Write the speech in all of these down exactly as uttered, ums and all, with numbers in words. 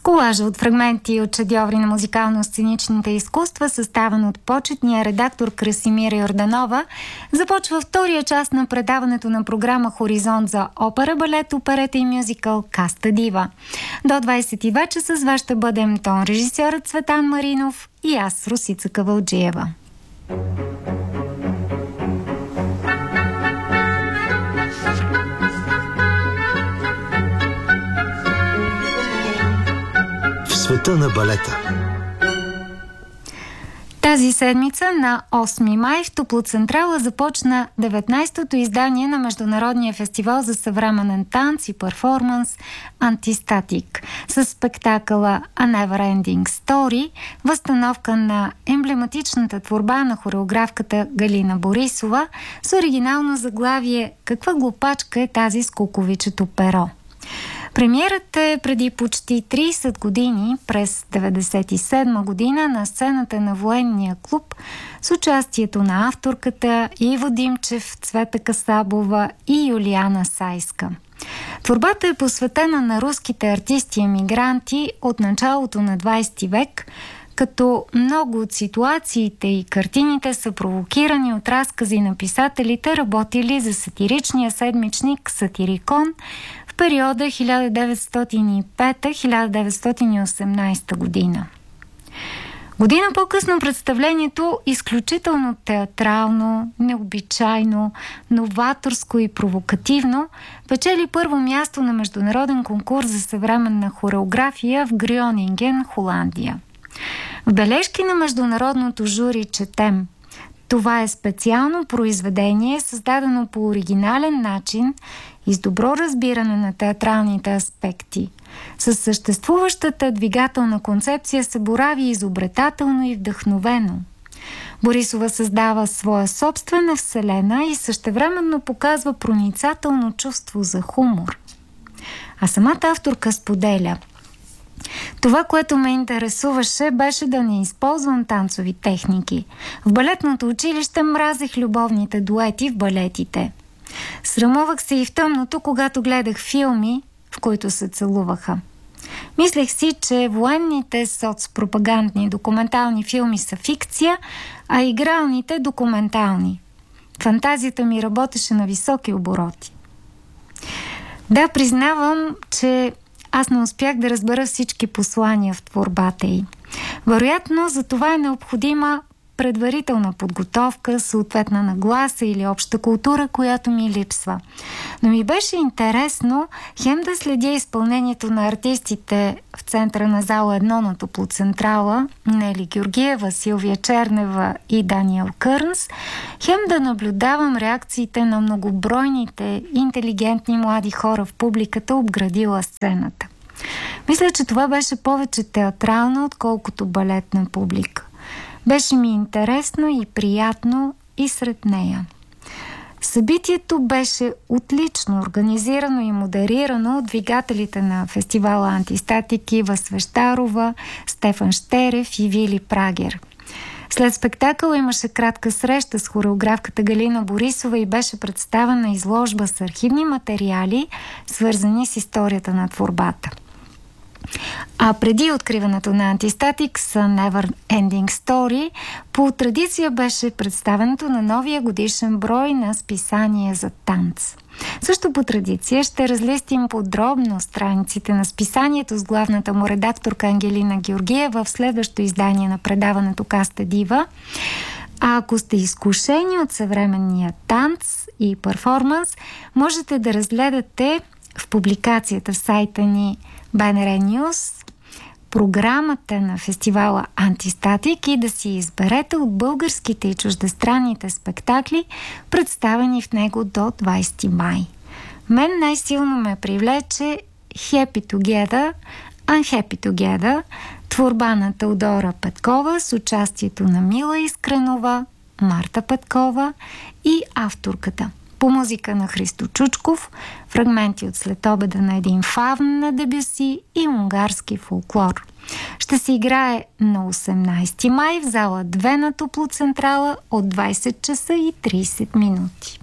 Колажа от фрагменти от шедьоври на музикално-сценичните изкуства, съставен от почетния редактор Красимира Йорданова, започва втория част на предаването на програма Хоризонт за опера, балет, оперета и мюзикъл Каста Дива. До двайсет и две часа с вас ще бъдем тон режисьорът Цветан Маринов и аз, Русица Кавалджиева. Света на балета. Тази седмица на осми май в Топлоцентрала започна деветнайсетото издание на Международния фестивал за съвременен танц и перформанс Антистатик с спектакъла A Never-Ending Story, възстановка на емблематичната творба на хореографката Галина Борисова с оригинално заглавие "Каква глупачка е тази с куковичето перо". Премиерът е преди почти трийсет години, през деветдесет и седма година, на сцената на Военния клуб с участието на авторката Иво Димчев, Цвета Касабова и Юлиана Сайска. Творбата е посветена на руските артисти-емигранти от началото на двайсети век, като много от ситуациите и картините са провокирани от разкази на писателите, работили за сатиричния седмичник Сатирикон в периода хиляда деветстотин и пета до хиляда деветстотин и осемнайсета година. Година по-късно представлението, изключително театрално, необичайно, новаторско и провокативно, печели първо място на международен конкурс за съвременна хореография в Грьонинген, Холандия. В бележки на международното жури четем: това е специално произведение, създадено по оригинален начин и с добро разбиране на театралните аспекти. С съществуващата двигателна концепция се борави изобретателно и вдъхновено. Борисова създава своя собствена вселена и същевременно показва проницателно чувство за хумор. А самата авторка споделя: това, което ме интересуваше, беше да не използвам танцови техники. В балетното училище мразех любовните дуети в балетите. Срамувах се и в тъмното, когато гледах филми, в които се целуваха. Мислех си, че военните соцпропагандни документални филми са фикция, а игралните документални. Фантазията ми работеше на високи обороти. Да, признавам, че аз не успях да разбера всички послания в творбата й. Вероятно, за това е необходима предварителна подготовка, съответна нагласа или обща култура, която ми липсва. Но ми беше интересно хем да следя изпълнението на артистите в центъра на зала едно на Топлоцентрала, Нели Георгиева, Силвия Чернева и Даниел Кърнс, хем да наблюдавам реакциите на многобройните интелигентни млади хора в публиката, обградила сцената. Мисля, че това беше повече театрална, отколкото балетна публика. Беше ми интересно и приятно и сред нея. Събитието беше отлично организирано и модерирано от двигателите на фестивала Антистатик Ива Свещарова, Стефан Щерев и Вили Прагер. След спектакъла имаше кратка среща с хореографката Галина Борисова и беше представена изложба с архивни материали, свързани с историята на творбата. А преди откриването на Антистатик с Never-Ending Story, по традиция беше представенето на новия годишен брой на списание за танц. Също по традиция ще разлистим подробно страниците на списанието с главната му редакторка Ангелина Георгиева в следващото издание на предаването Каста Дива. А ако сте изкушени от съвременния танц и перформанс, можете да разгледате в публикацията в сайта ни БНР News програмата на фестивала Антистатик и да си изберете от българските и чуждестранните спектакли, представени в него до двайсети май. Мен най-силно ме привлече Happy Together, Unhappy Together, творба на Теодора Петкова с участието на Мила Искренова, Марта Петкова и авторката. По музика на Христо Чучков, фрагменти от Следобеда на един фавн на Дебюси и унгарски фолклор. Ще се играе на осемнайсети май в зала две на Топлоцентрала от двайсет часа и трийсет минути.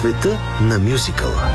света на мюзикъла.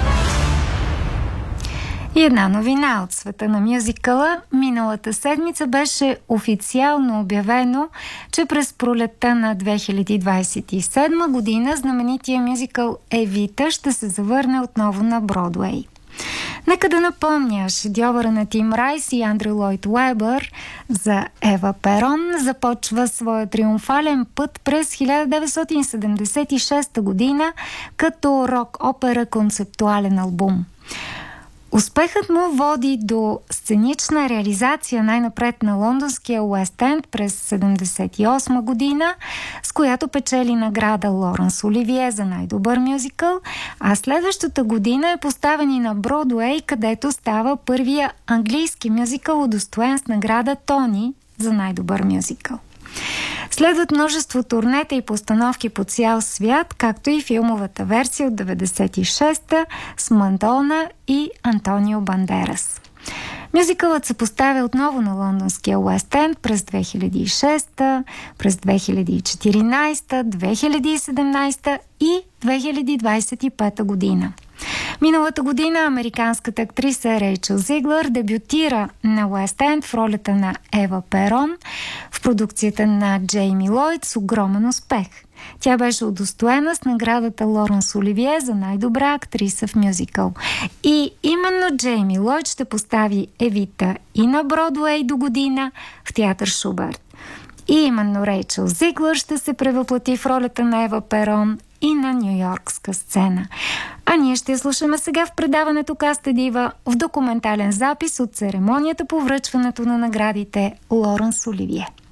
И една новина от света на мюзикъла. Миналата седмица беше официално обявено, че през пролетта на две хиляди двадесет и седма година знаменития мюзикъл Евита ще се завърне отново на Бродуей. Нека да напомня, шедьовъра на Тим Райс и Андрю Лойд Уебър за Ева Перон започва своя триумфален път през хиляда деветстотин седемдесет и шеста година като рок-опера концептуален албум. Успехът му води до сценична реализация най-напред на лондонския Уест Енд през седемдесет и осма година, с която печели награда Лоренс Оливие за най-добър мюзикъл, а следващата година е поставен и на Бродуей, където става първия английски мюзикъл, удостоен с награда Тони за най-добър мюзикъл. Следват множество турнета и постановки по цял свят, както и филмовата версия от деветдесет и шеста с Мадона и Антонио Бандерас. Мюзикълът се поставя отново на лондонския Уест Енд през две хиляди и шеста, през две хиляди и четиринадесета, две хиляди и седемнадесета и две хиляди двадесет и пета година. Миналата година американската актриса Рейчел Зиглър дебютира на Уест Енд в ролята на Ева Перон в продукцията на Джейми Лойд с огромен успех. Тя беше удостоена с наградата Лоренс Оливие за най-добра актриса в мюзикъл. И именно Джейми Лойд ще постави Евита и на Бродуей до година в театър Шуберт. И именно Рейчел Зиглър ще се превъплати в ролята на Ева Перон и на нюйоркска сцена. А ние ще слушаме сега в предаването Каста Дива в документален запис от церемонията по връчването на наградите Лоренс Оливие.